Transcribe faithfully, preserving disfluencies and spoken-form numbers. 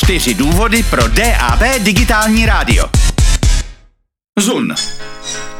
Čtyři důvody pro D A B digitální rádio. Zun.